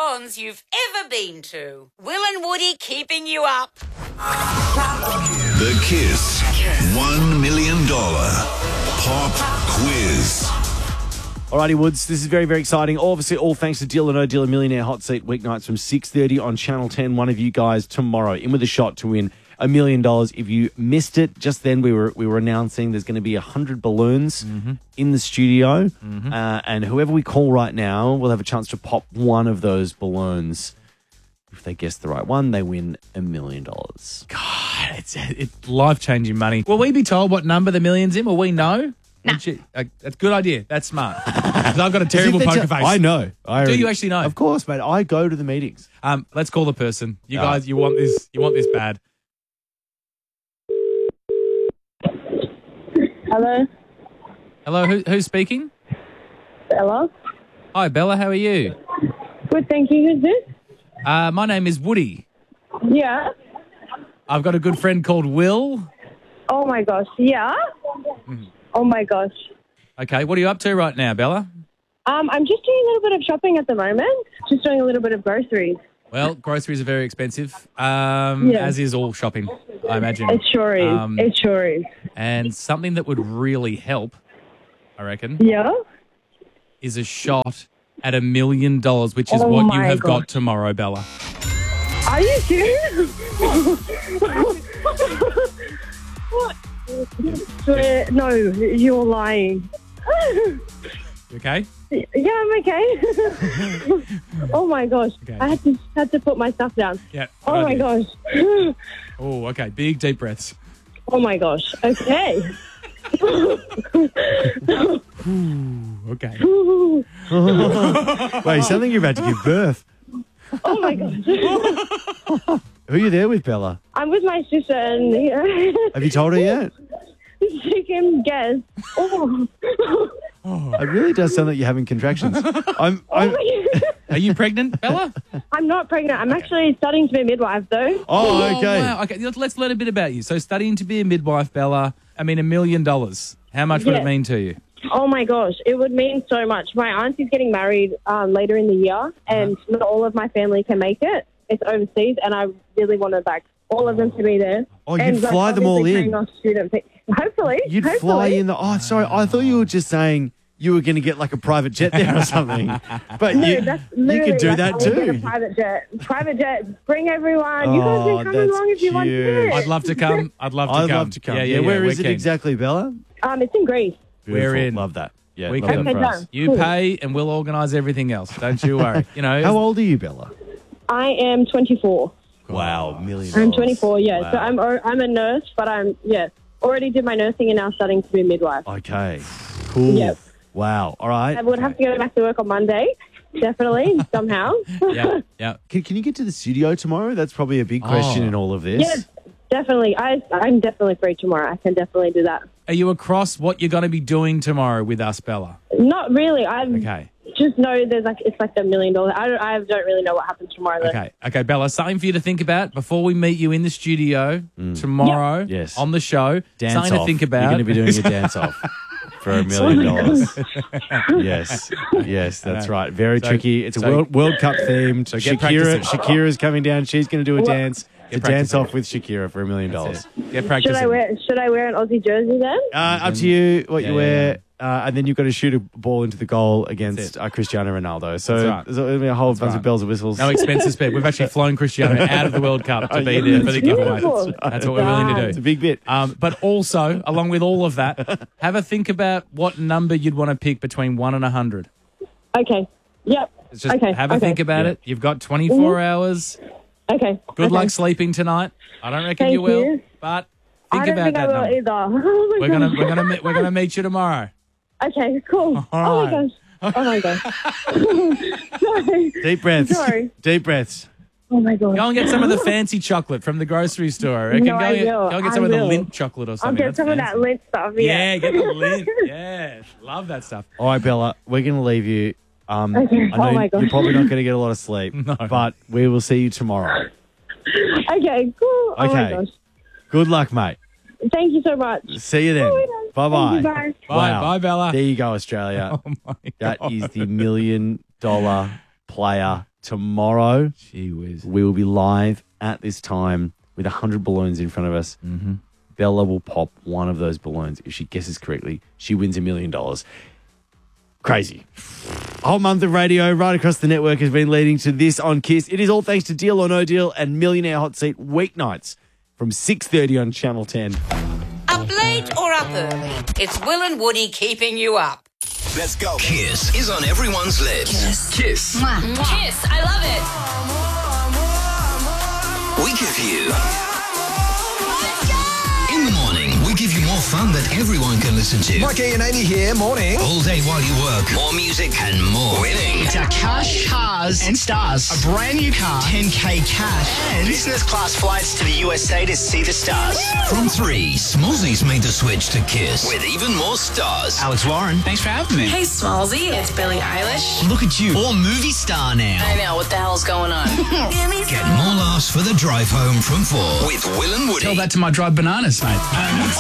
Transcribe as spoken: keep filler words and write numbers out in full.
cons you've ever been to. Will and Woody keeping you up. The Kiss one million dollars Pop Quiz. Alrighty, Woods, this is very, very exciting. Obviously, all thanks to Deal or No Deal, a Millionaire Hot Seat weeknights from six thirty on Channel ten. One of you guys tomorrow in with a shot to win a million dollars. If you missed it, just then we were we were announcing there's going to be a hundred balloons mm-hmm. in the studio, mm-hmm. uh, and whoever we call right now will have a chance to pop one of those balloons. If they guess the right one, they win a million dollars. God, it's, it's life-changing money. Will we be told what number the million's in? Will we know? Nah. You, uh, that's a good idea. That's smart. Because I've got a terrible poker face. I know. I Do already, you actually know? Of course, mate. I go to the meetings. Um, let's call the person. You Oh. guys, you want this? You want this bad? Hello, Hello, who, who's speaking? Bella. Hi, Bella. How are you? Good, thank you. Who's this? Uh, my name is Woody. Yeah. I've got a good friend called Will. Oh my gosh. Yeah. Oh my gosh. Okay, what are you up to right now, Bella? Um, I'm just doing a little bit of shopping at the moment. Just doing a little bit of groceries. Well, groceries are very expensive, um, Yeah. as is all shopping, I imagine. It sure is. Um, it sure is. And something that would really help, I reckon, Yeah. is a shot at a million dollars, which is Oh what you my have God. got tomorrow, Bella. Are you serious? What? Swear- No, you're lying. You okay? Yeah, I'm okay. Oh my gosh. Okay. I had to had to put my stuff down. Yeah. Oh good my idea. gosh. Oh, okay. Big deep breaths. Oh my gosh. Okay. Okay. Wait, you sound like you're about to give birth. Oh my gosh. Who are you there with, Bella? I'm with my sister and Have you told her yet? she can guess. Oh. It really does sound like you're having contractions. I'm, I'm, Are you pregnant, Bella? I'm not pregnant. I'm actually studying to be a midwife though. oh, okay. wow. Okay, let's- let's learn a bit about you. So studying to be a midwife, Bella, I mean, a million dollars. How much would it Yeah. mean to you? Oh my gosh, it would mean so much. My auntie's getting married um, later in the year, and not all of my family can make it. It's overseas, and I really wanted like all of them to be there. Oh, you'd and, like, fly them all obviously in. paying off student fee- Hopefully, You'd hopefully. fly in the... Oh, sorry. I thought you were just saying you were going to get like a private jet there or something. But No, you, that's you literally could do like, that I would get a too. private jet, private jet. Bring everyone. You guys Oh, can come that's along if you want cute. to. I'd love to come. I'd love to I'd come. love to come. Yeah, Yeah, yeah, yeah. where we're is it keen. exactly, Bella? Um, it's in Greece. We're Beautiful. in. Love that. Yeah, We love can- that Okay, for us. done. You pay and we'll organise everything else. Don't you worry. You know, How old are you, Bella? I am twenty-four. Wow, million I'm dollars. twenty-four. Yeah, Wow. so I'm I'm a nurse, but I'm yeah already did my nursing and now studying to be a midwife. Okay, cool. Yep. Wow. All right. I would have to go back to work on Monday, definitely somehow. yeah, yeah. Can, can you get to the studio tomorrow? That's probably a big question Oh. in all of this. Yes, definitely. I I'm definitely free tomorrow. I can definitely do that. Are you across what you're going to be doing tomorrow with us, Bella? Not really. I Okay. just know there's like it's like a million dollars. I don't I don't really know what happens tomorrow. Though. Okay, okay, Bella, something for you to think about before we meet you in the studio tomorrow Yes. on the show. Dance something off. to think about. You're going to be doing a dance off for a million dollars. Yes, yes, that's right. Very So- tricky. It's a so- World World Cup themed. So get Shakira, practicing. Shakira's coming down. She's going to do a dance. Get It's a dance practicing. off with Shakira for a million dollars. Get Should practicing. I wear Should I wear an Aussie jersey then? Uh, up to you what Yeah, you yeah, wear. Uh, and then you've got to shoot a ball into the goal That's against it. uh, Cristiano Ronaldo. So That's right. there's a, a whole bunch right. of bells and whistles. No expenses spared. We've actually flown Cristiano out of the World Cup to be there for the giveaway. Beautiful. That's what we're willing to It's do. a big bit. Um, but also, along with all of that, have a think about what number you'd want to pick between one and a hundred. Okay. Yep. It's just okay. have a okay. think about Yeah. it. You've got twenty-four hours. Okay. Good okay. luck sleeping tonight. I don't reckon Thank you will, you. but I think don't about think that I will number. either. Oh my We're gonna gosh. we're gonna meet, we're gonna meet you tomorrow. Okay. Cool. All Oh my right. gosh. Oh my gosh. Sorry. Deep breaths. Sorry. Deep breaths. Oh my gosh. Go and get some of the fancy chocolate from the grocery store. I reckon. No, go, I and, will. go and get I some of the will. lint chocolate or I'll something. get That's some of fancy. that lint stuff. Yeah, Yeah. get the lint. Yeah, love that stuff. All right, Bella, we're going to leave you. Um, Okay. I know Oh my you're gosh. probably not going to get a lot of sleep, No. but we will see you tomorrow. Okay. Cool. Oh my Okay. gosh. Good luck, mate. Thank you so much. See you then. Oh my Bye-bye. gosh. Thank you, bye. Bye, bye, Bella. There you go, Australia. Oh my That God. is the million dollar player tomorrow, Gee whiz. we will be live at this time with one hundred balloons in front of us. Mm-hmm. Bella will pop one of those balloons. If she guesses correctly, she wins a million dollars. Crazy. A whole month of radio right across the network has been leading to this on Kiss. It is all thanks to Deal or No Deal and Millionaire Hot Seat weeknights from six thirty on Channel ten. Up late or up early, it's Will and Woody keeping you up. Let's go. Kiss is on everyone's lips. Kiss. Kiss. Kiss, I love it. We give you... In the morning, we give you more fun that everyone can listen to. Mikey and Amy here, morning. All day while you work. More music and more winning. It's our cash, cars, and stars. A brand new car, ten K cash, and business class flights to the U S A to see the stars. From three, Smallzy's made the switch to Kiss with even more stars. Alex Warren, thanks for having me. Hey, Smallzy, it's Billie Eilish. Look at you, all movie star now. I know, what the hell's going on? Get more laughs for the drive home from four with Will and Woody. Tell that to my dried bananas, mate.